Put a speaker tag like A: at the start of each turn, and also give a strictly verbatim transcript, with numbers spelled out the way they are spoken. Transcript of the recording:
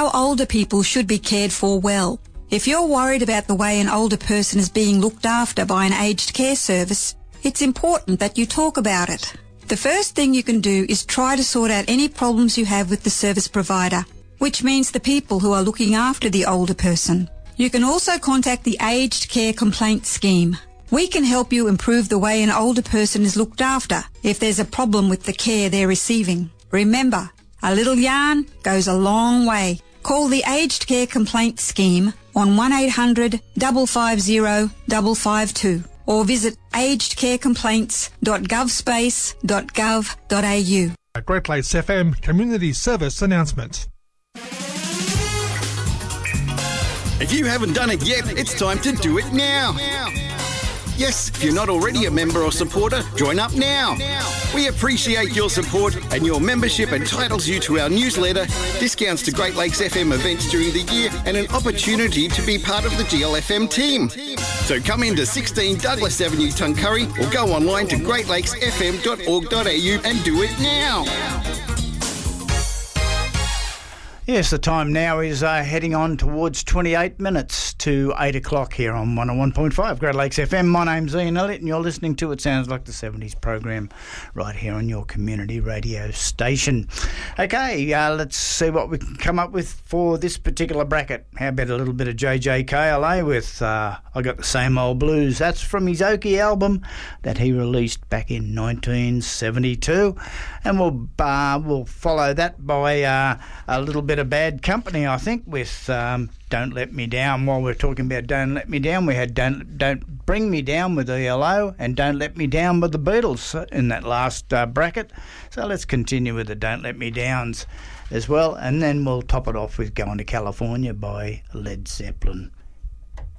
A: how older people should be cared for well. If you're worried about the way an older person is being looked after by an aged care service, it's important that you talk about it. The first thing you can do is try to sort out any problems you have with the service provider, which means the people who are looking after the older person. You can also contact the Aged Care Complaint Scheme. We can help you improve the way an older person is looked after if there's a problem with the care they're receiving. Remember, a little yarn goes a long way. Call the Aged Care Complaint Scheme on one eight hundred, five five zero, five five two or visit aged care complaints dot govspace dot gov dot a u.
B: A Great Lakes F M Community Service announcement.
C: If you haven't done it yet, it's time to do it now. Yes, if you're not already a member or supporter, join up now. We appreciate your support, and your membership entitles you to our newsletter, discounts to Great Lakes F M events during the year, and an opportunity to be part of the G L F M team. So come into sixteen Douglas Avenue, Tuncurry, or go online to great lakes f m dot org dot a u and do it now.
D: Yes, the time now is uh, heading on towards twenty-eight minutes to eight o'clock here on one oh one point five Great Lakes F M. My name's Ian Elliott and you're listening to It Sounds Like the seventies program right here on your community radio station. Okay, uh, let's see what we can come up with for this particular bracket. How about a little bit of J J K L A with uh, I Got the Same Old Blues. That's from his Okie album that he released back in nineteen seventy-two. And we'll, uh, we'll follow that by uh, a little bit of Bad Company, I think, with um, Don't Let Me Down. While we're talking about Don't Let Me Down, we had Don't Don't Bring Me Down with E L O and Don't Let Me Down with the Beatles in that last uh, bracket. So let's continue with the Don't Let Me Downs as well, and then we'll top it off with Going to California by Led Zeppelin.